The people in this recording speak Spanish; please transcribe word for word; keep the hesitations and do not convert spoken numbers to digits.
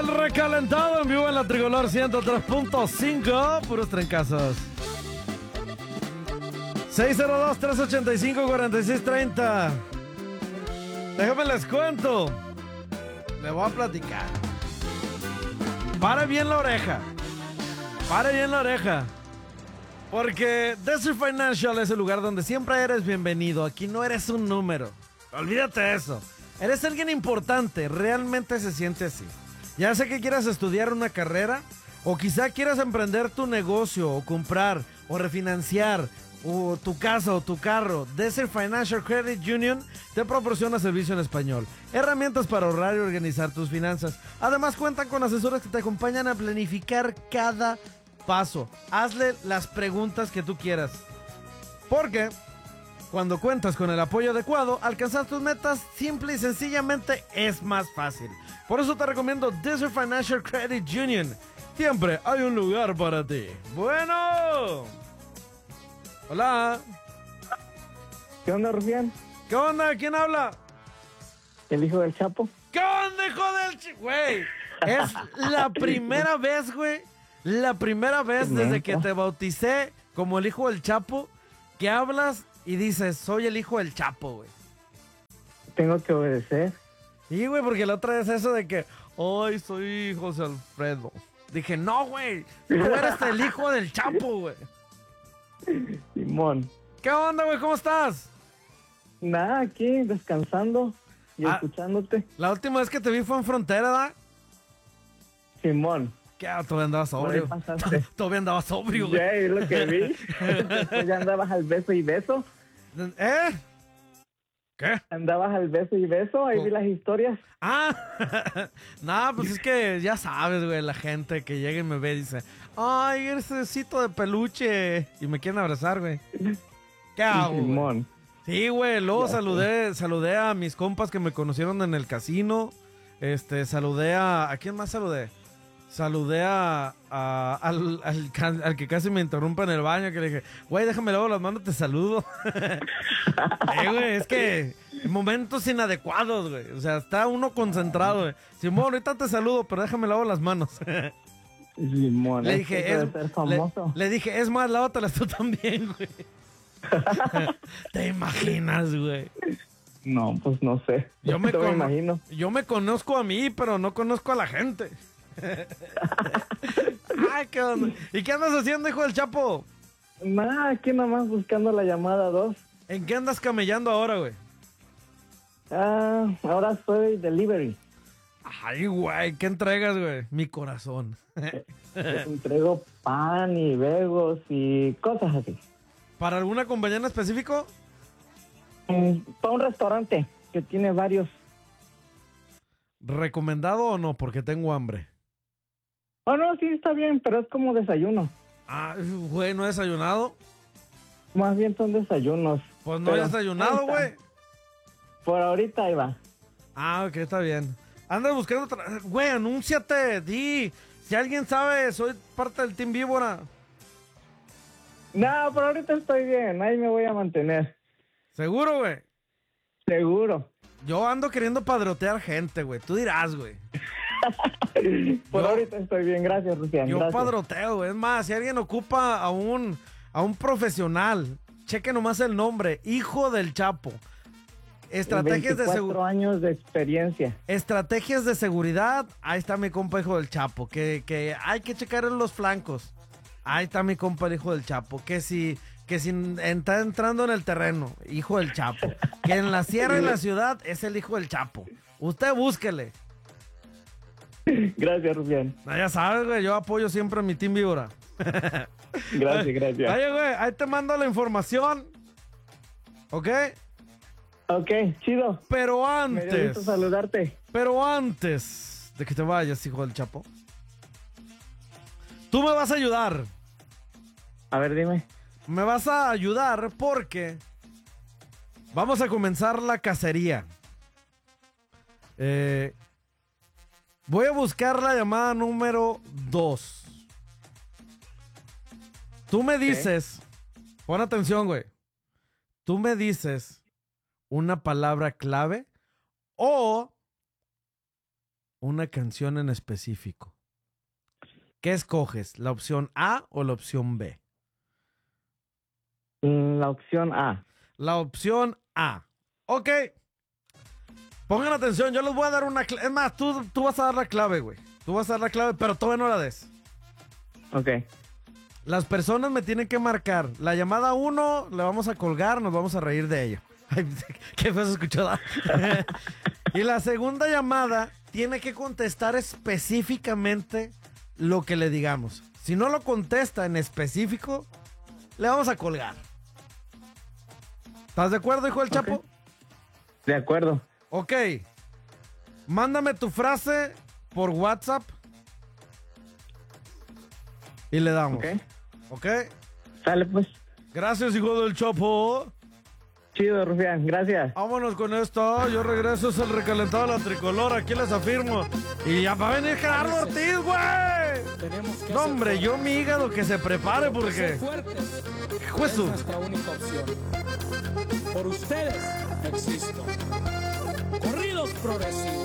El recalentado en vivo en la Tricolor ciento tres punto cinco, puros trencazos. seis cero dos, tres ocho cinco, cuatro seis tres cero. Déjame les cuento. Le voy a platicar. Pare bien la oreja. Pare bien la oreja. Porque Desert Financial es el lugar donde siempre eres bienvenido. Aquí no eres un número. Olvídate de eso. Eres alguien importante. Realmente se siente así. Ya sé que quieras estudiar una carrera, o quizá quieras emprender tu negocio, o comprar, o refinanciar, o tu casa, o tu carro. Desert Financial Credit Union te proporciona servicio en español, herramientas para ahorrar y organizar tus finanzas. Además cuentan con asesores que te acompañan a planificar cada paso. Hazle las preguntas que tú quieras, porque cuando cuentas con el apoyo adecuado, alcanzar tus metas simple y sencillamente es más fácil. Por eso te recomiendo Desert Financial Credit Union. Siempre hay un lugar para ti. Bueno. Hola. ¿Qué onda, Rufián? ¿Qué onda? ¿Quién habla? El hijo del Chapo. ¿Qué onda, hijo del Chapo? Güey, es la primera vez, güey. La primera vez desde que te bauticé como el hijo del Chapo que hablas y dices, soy el hijo del Chapo, güey. Tengo que obedecer. Sí, güey, porque la otra vez eso de que, ay, soy José Alfredo. Dije, no, güey, tú eres el hijo del Chapo, güey. Simón. ¿Qué onda, güey? ¿Cómo estás? Nada, aquí descansando y Ah, escuchándote. La última vez que te vi fue en Frontera, ¿verdad? Simón. ¿Qué? Todavía andabas sobrio. Por ahí pasaste. Todavía andabas sobrio, güey. Ya, es lo que vi. Después ya andabas al beso y beso. ¿Eh? ¿Qué? Andabas al beso y beso, ahí Oh. vi las historias. Ah, no, pues es que ya sabes, güey, la gente que llega y me ve y dice, ay, eres osito de peluche. Y me quieren abrazar, güey. ¿Qué hago, güey? Simón. Sí, güey, luego Ya saludé, saludé a mis compas que me conocieron en el casino. Este, saludé a... ¿A quién más saludé? Saludé a, a- al, al, ca- al que casi me interrumpe en el baño, que le dije, güey, déjame luego las manos, te saludo. Eh, güey, es que en momentos inadecuados, güey. O sea, está uno concentrado, güey. Simón, ahorita te saludo, pero déjame lavo las manos. Simón. Le es dije, que es, debe ser le, famoso. le dije, es más, lávatelas tú también, güey. ¿Te imaginas, güey? No, pues no sé. Yo me, No me cono- imagino. yo me conozco a mí, pero no conozco a la gente. Ay, ¿qué onda? ¿Y qué andas haciendo, hijo del Chapo? Nada, aquí nomás buscando la llamada dos. ¿En qué andas camellando ahora, güey? Ah, ahora soy delivery. Ay, güey, ¿qué entregas, güey? Mi corazón. Les entrego pan y vegos y cosas así. ¿Para alguna compañía en específico? Mm, Para un restaurante que tiene varios. ¿Recomendado o no? Porque tengo hambre. Oh, no, sí, está bien, pero es como desayuno. Ah, güey, ¿no he desayunado? Más bien son desayunos. Pues no he Pero desayunado, ahí está. güey. Por ahorita ahí va. Ah, ok, está bien. Andas buscando otra... Güey, anúnciate, di. Si alguien sabe, soy parte del Team Víbora. No, por ahorita estoy bien, ahí me voy a mantener. ¿Seguro, güey? Seguro. Yo ando queriendo padrotear gente, güey. Tú dirás, güey. Por Yo- ahorita estoy bien, gracias, Rufián. Yo gracias. padroteo, güey. Es más, si alguien ocupa a un, a un profesional, cheque nomás el nombre. Hijo del Chapo. Estrategias de veinticuatro seguridad. años de experiencia. Estrategias de seguridad. Ahí está mi compa, hijo del Chapo. Que, que hay que checar en los flancos. Ahí está mi compa, el hijo del Chapo. Que si, que si está entrando en el terreno, hijo del Chapo. Que en la sierra y la ciudad es el hijo del Chapo. Usted búsquele. Gracias, Rufián. No, ya sabes, güey, yo apoyo siempre a mi Team Víbora. Gracias, gracias. Oye, güey, ahí te mando la información. ¿Ok? Ok, chido. Pero Me dio gusto antes, saludarte. pero antes de que te vayas, hijo del Chapo, tú me vas a ayudar. A ver, dime. Me vas a ayudar porque vamos a comenzar la cacería. Eh, voy a buscar la llamada número dos. Tú me dices, pon atención, güey. Tú me dices una palabra clave o una canción en específico. ¿Qué escoges? ¿La opción A o la opción B? Mm, La opción A. La opción A. Ok. Pongan atención, yo les voy a dar una clave. Es más, tú, tú vas a dar la clave, güey. Tú vas a dar la clave, pero todavía no la des. Ok. Las personas me tienen que marcar. La llamada uno la vamos a colgar, nos vamos a reír de ella. Ay, ¿qué fue eso escuchado? Y la segunda llamada tiene que contestar específicamente lo que le digamos. Si no lo contesta en específico, le vamos a colgar. ¿Estás de acuerdo, hijo del Ok. Chapo? De acuerdo. Ok. Mándame tu frase por WhatsApp y le damos. Ok. ¿Ok? Sale pues. Gracias, hijo del Chapo. Chido, Rufián. Gracias. Vámonos con esto. Yo regreso, es el recalentado de la tricolor. Aquí les afirmo. Y ya va a venir Gerardo Ortiz, güey. Tenemos que No, ser hombre, yo fuertes. mi hígado que se prepare Ser porque. fuertes Hijo de es su- nuestra única opción. Por ustedes existo. Corridos progresivos.